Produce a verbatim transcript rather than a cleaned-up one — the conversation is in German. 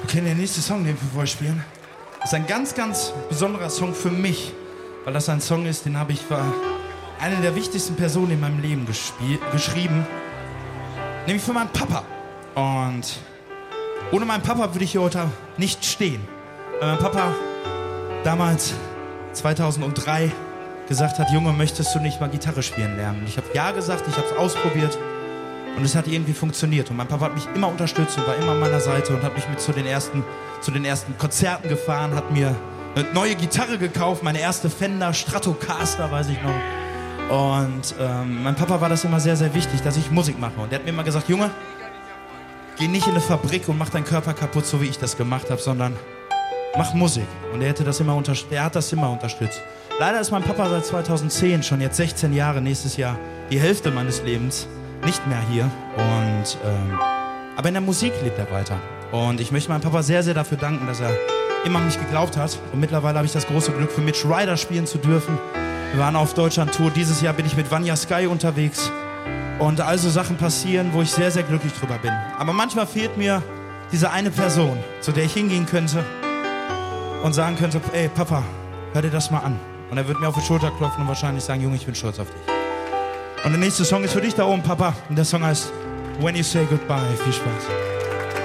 Okay, der nächste Song, den wir vorher spielen, ist ein ganz, ganz besonderer Song für mich, weil das ein Song ist, den habe ich für eine der wichtigsten Personen in meinem Leben geschrieben, nämlich für meinen Papa. Und ohne meinen Papa würde ich hier heute nicht stehen, weil mein Papa damals, zweitausenddrei, gesagt hat, Junge, möchtest du nicht mal Gitarre spielen lernen? Und ich habe ja gesagt, ich habe es ausprobiert. Und es hat irgendwie funktioniert. Und mein Papa hat mich immer unterstützt und war immer an meiner Seite und hat mich mit zu den ersten, zu den ersten Konzerten gefahren, hat mir eine neue Gitarre gekauft, meine erste Fender Stratocaster, weiß ich noch. Und ähm, mein Papa war das immer sehr, sehr wichtig, dass ich Musik mache. Und der hat mir immer gesagt, Junge, geh nicht in eine Fabrik und mach deinen Körper kaputt, so wie ich das gemacht habe, sondern mach Musik. Und er hätte das immer unterstützt. Er hat das immer unterstützt. Leider ist mein Papa seit zweitausendzehn, schon jetzt sechzehn Jahre, nächstes Jahr die Hälfte meines Lebens, nicht mehr hier. Und, ähm, aber in der Musik lebt er weiter. Und ich möchte meinem Papa sehr, sehr dafür danken, dass er immer an mich geglaubt hat. Und mittlerweile habe ich das große Glück, für Mitch Ryder spielen zu dürfen. Wir waren auf Deutschland-Tour. Dieses Jahr bin ich mit Vanya Sky unterwegs. Und also Sachen passieren, wo ich sehr, sehr glücklich drüber bin. Aber manchmal fehlt mir diese eine Person, zu der ich hingehen könnte und sagen könnte, ey Papa, hör dir das mal an. Und er wird mir auf die Schulter klopfen und wahrscheinlich sagen, Junge, ich bin stolz auf dich. Und der nächste Song ist für dich da oben, Papa. Und der Song heißt When You Say Goodbye. Viel Spaß.